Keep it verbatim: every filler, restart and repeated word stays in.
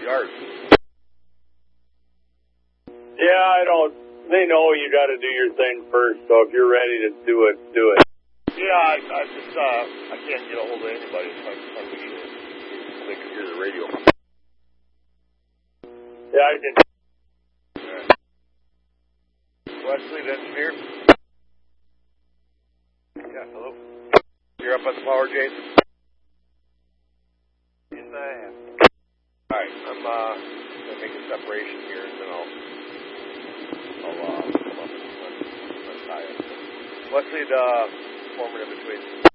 yard. Yeah, I don't. They know you got to do your thing first. So if you're ready to do it, do it. Yeah, I, I just uh, I can't get a hold of anybody. So I just want to make sure they can hear the radio. Yeah, I can. Yeah. Wesley, the engineer. Yeah, hello. You're up on the power, Jason? Yes, I am. All right, I'm uh, gonna make a separation here, and then I'll I'll uh, come up and let's tie it. Wesley, the former in between.